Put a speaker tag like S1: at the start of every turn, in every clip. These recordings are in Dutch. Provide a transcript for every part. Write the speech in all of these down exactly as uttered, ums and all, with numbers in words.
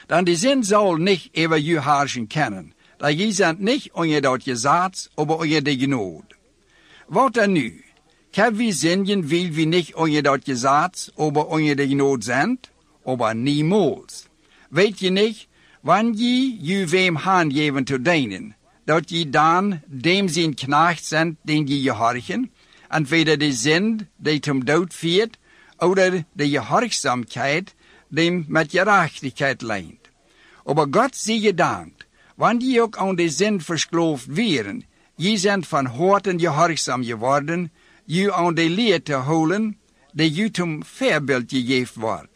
S1: Dan die zin soll nicht über je herrschen können, da je sind nicht onder dat Gesetz, aber onder de Gnade. Wat dan nu? Kan we zingen, weil wir nicht onder dat Gesetz, aber onder de Gnade sind? Aber niemals. Weet je nicht, wann je je wem handgeven te dienen, dat je dan dem zijn knecht sind, den je gehorchen, entweder de zin die zum dood führt, oder de Gehorchsamkeit, dem met gerechtigkeit leint. Aber Gott sei gedankt, wann die ook aan de zin verskloofd wären, je sind van horten gehorchsam geworden, je aan de leer te holen, die je zum voorbeeld gegeven wordt.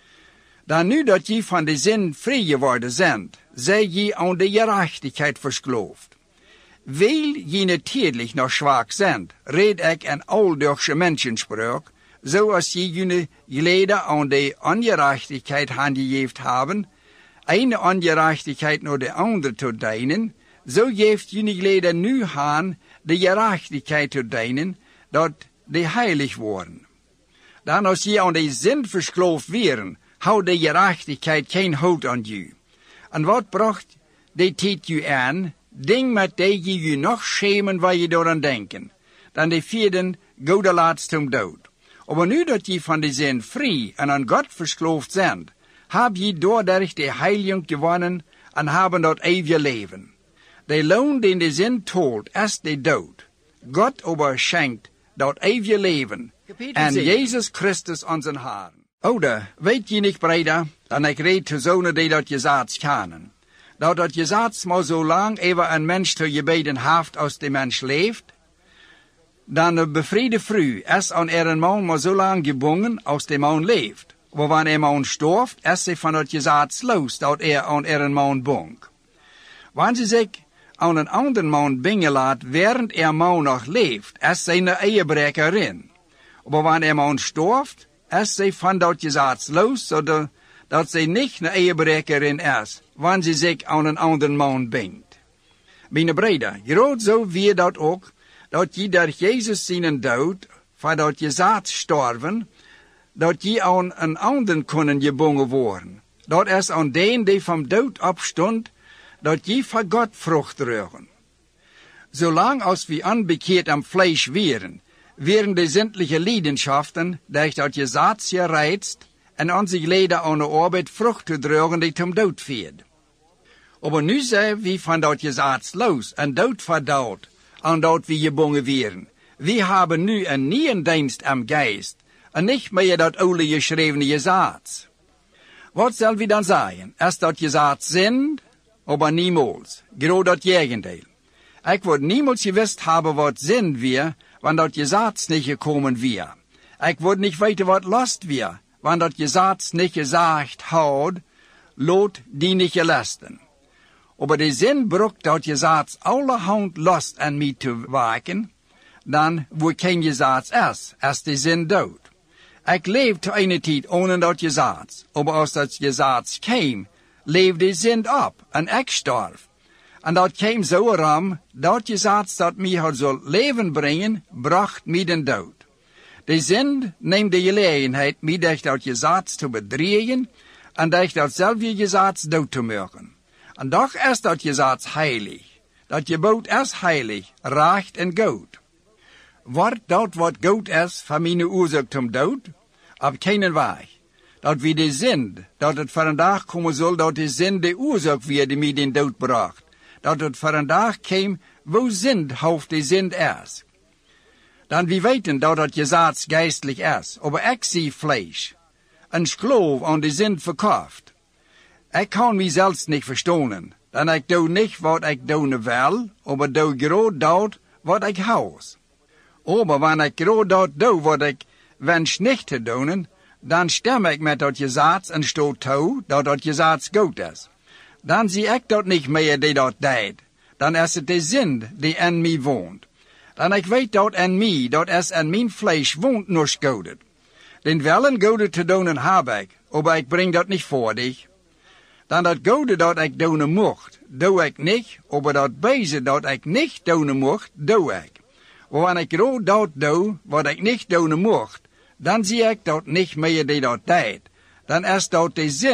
S1: Dan nu dat je van de zin vrij geworden zijn, zij je aan de gerechtigheid verskloofd. Weil je natuurlijk nog zwak zijn, red ik een ouderwetse menschenspraak, zoals je jullie geleden aan de ongerechtigheid handgegeven hebben, eine ongerechtigheid naar de andere te dienen, zo geeft jullie geleden nu aan de gerechtigheid te dienen, dat de heilig worden. Dan als je aan de zin verskloofd wären, houdt de gerechtigheid geen hout aan je. En wat bracht de tijd je aan, ding met die je je nog schemen waar je door aan denken, dan de vierden goede laatst om dood. Aber nu dat je van de zin vrij en aan God verskloofd zijn, heb je doordat de heiliging gewonnen en hebben dat eeuwige leven. De loon den de zin tolt, is de dood. God aber schenkt dat eeuwige leven en Jezus Christus onze Heer. Oder, weet je niet, breder, dan ik reed te zonen die dat Gesetz kennen. Dat dat Gesetz maar zo lang even een mens te gebeden heeft als de mens leeft, dan de bevriede vrouw is aan er man maar zo lang gebonden als de man leeft. Maar wanneer er man storft, is ze van dat Gesetz los, dat er aan er man bong. Wanneer ze zich aan een ander man bingen laat, während er man nog leeft, is ze een ehebrekerin. Maar wanneer er man storft, is ze van dat Gesetz los, zodat dat ze niet een ehebrekerin is, wanneer ze zich aan een ander man bingt. Mijn breder, groot zo wie dat ook, dat je door Jezus zijn dood, voor dat Gesetz storven, dat je aan een ander kunnen gebonden worden. Dat is aan den die van dood opstond, dat je voor God vrucht dragen. Zolang als we onbekeerd am Fleisch wären, wären de zindliche Leidenschaften, durch dat Gesetz gereizt, en onze leden aan de arbeid vrucht te dragen die zum dood führt. Aber nu zijn we van dat Gesetz los en dood verdaut, aan dat we gebonden wären. We hebben nu een nieuwe dienst am Geist, en niet meer dat oude geschrevene Gesetz. Wat zal we dan zeggen? Is dat Gesetz zin, aber niemals. Groot dat Gegenteil. Ik word niemals gewusst hebben wat zin weer, wanneer dat Gesetz niet gekomen weer. Ik word niet weten wat last weer, wanneer dat Gesetz niet gezegd houdt, lot die niet gelasten. Aber de zin brukt dat Gesetz allerhand last aan mij te waken, dan wo geen Gesetz is, is de zin dood. Ik leef te een tijd ohne dat Gesetz, aber als dat Gesetz kwam, leefde de zin op en ik starf. En dat kwam zo ram, dat Gesetz dat mij had zal leven brengen, bracht mij den dood. De zin neemt de gelegenheid mij durch dat Gesetz te bedriegen en durch datzelfde Gesetz dood te maken. En doch is dat Gesetz heilig. Dat gebod is heilig, recht en goed. Wordt dat wat goed is van mijn oorzaak zum dood? Op keinen weg. Dat wie de zin, dat het voor een dag komen zal, dat de zin de oorzaak weer die mij den dood bracht. Dat het voor een dag kwam, wo zin hoofd de zin is. Dan wie weten dat het Gesetz geistlich is, aber ik zie Fleisch. Een geloof aan de zin verkauft. Ik kan mijzelf niet verstaan, dan ik doe niet wat ik doen wil, aber doe groot dat wat ik houd. Aber wanneer ik groot dat doe wat ik wens niet te doen, dan stem ik met dat Gesetz en stoot toe dat dat Gesetz goed is. Dan zie ik dat niet meer die dat deed. Dan is het de zin die in mij woont. Dan ik weet dat in mij, dat is in mijn vlees woont nog godet. Den willen godet te doen heb ik, aber ik breng dat niet voor dich. Dan dat gode dat ik doen mocht, doe ik niet, aber dat beze dat ik niet doen mocht, doe ik. Wanneer ik rood dat doe, wat ik niet doen mocht, dan zie ik dat niet meer die dat deed. Dan is dat de zin